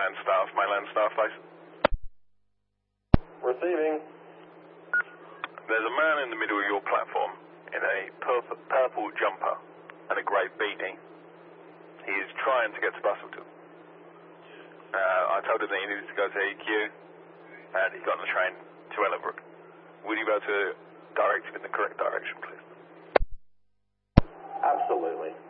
mainland staff base. Receiving. There's a man in the middle of your platform in a purple jumper and a grey beanie. He is trying to get to Busselton. I told him that he needed to go to EQ, and he got on the train to Ellenbrook. Would you be able to direct him in the correct direction, please? Absolutely.